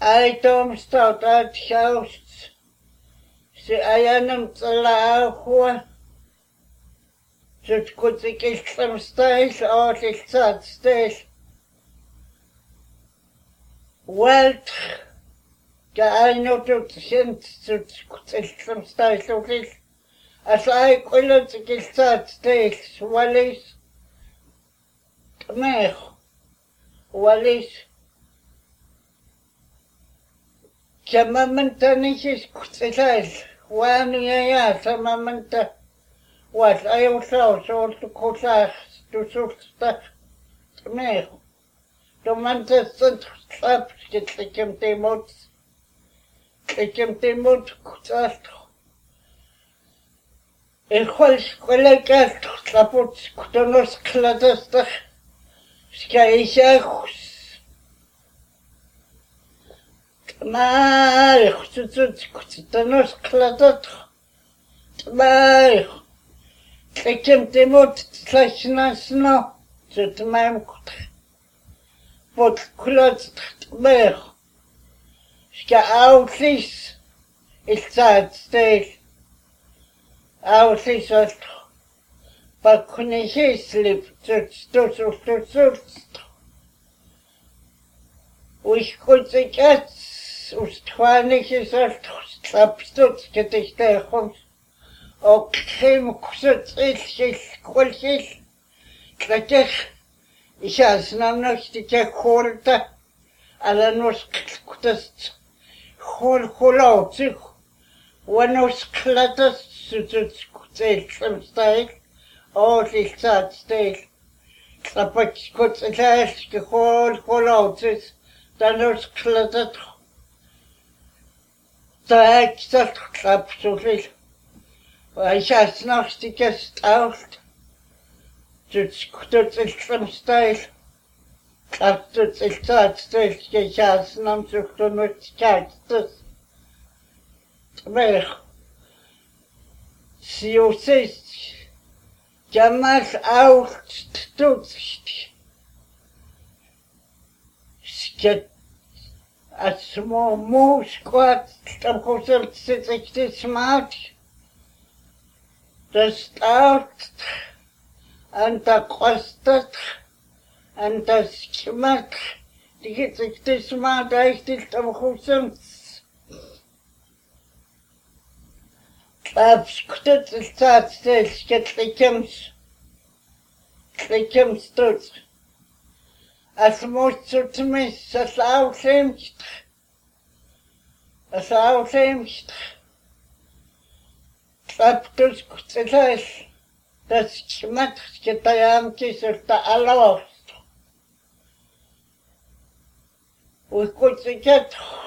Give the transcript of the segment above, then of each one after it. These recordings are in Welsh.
Aitomstot atjaust. Se ajanum tsalaahua. Sut kutsikiltsamstail ootilsaatstail. Walt ka ainutut sent sut kutsiltsamstail util. Asai kulutsikilsaatstail walis. Tmeh walis. Jamamanta nishis kutsilal. Wanu yaya samamanta. Wat ayusaw soort kutsach tusulstach. Tmeh. Domanta sunt slap skitlikim timot. Likim timot kutsach. Echwals kwelekast slaput kutonos kladastach. Skaishachus. Tmaich tutsut kutonos kladastach. Tmaich. Likim timot tlachnasno. Tutmaim kutach. Wat klot tmech. Ska outlis. Ilsaatstail. Outlis alt. Bakunihislip. Tutsultutsulst. Uiskutsikats. Ustwanisches alt. Slapstut gedichtechums. Okrim kusutsil. Kulsil. Klatech. Isasnamnostike holta. Alanos kutast. Holautsik. Wanos klatas. Sututskutsil. Samstail. Ootilsaatstail. Klapatskutsilaiske holautsis. Danos klatat. Taeksat klapsusil. Isasnostike stault. Tutskutsilsamstail. Klaptutsilsaatstail. Isasnamsuktunutskatstas. Tmech. Siusis. Jamal ault tutst. Sket. Asmo musquat. Tamkusiltsitsismat. Das ault. Anta kostat. Anta skimat. Digitsismat aichtil tamkusilts. Klapskutsilsaatstail. Sketlikims. Klikims tuts. Asmutsutmis. Asaulimst. Asaulimst. Klaptuskutsilal. Das skimat. Sketayamkis ulta alost. Uikutsikat.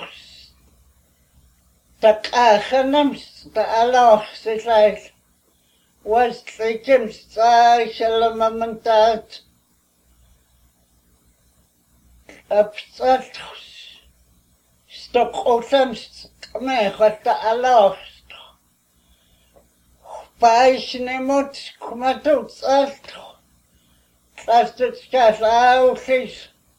Takachanams. Ta alost ilail. Was klikims. Shalamamantat. Absaltus. Stokoslams. Tmech. Alost. Paisnemot. Kumatuts. Alto. Klastutskas. Aulis.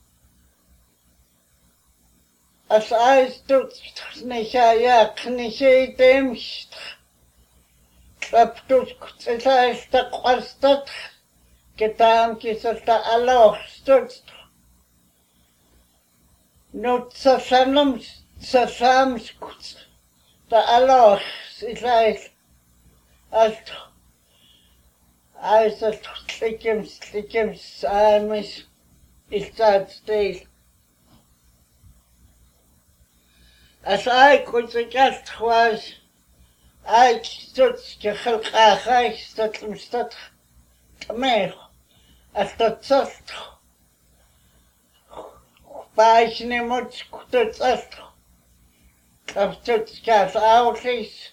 As aistuts. Nishayak. Nishidimst. Klaptuskutsilal. Takwastat. Getamkisalta alostut. Nutsasanums. Sasamskuts. Ta alos. Ilail. Alto. Aisalt. Likims. Amis. Ilsaatstail. As I kutsikat was. I stood Khalqai Statlumstat Tameh at the Salt Paisnemuts Kutsat Kaptutskas outlis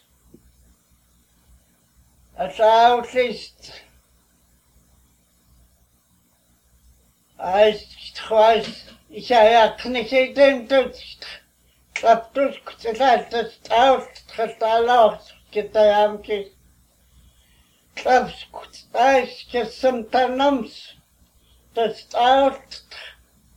as outlist I was Ishayaknikidim Tutst Kaptuskutsat out Catalos. Kitayamki. Klapskutstais kesamtanams. Das out.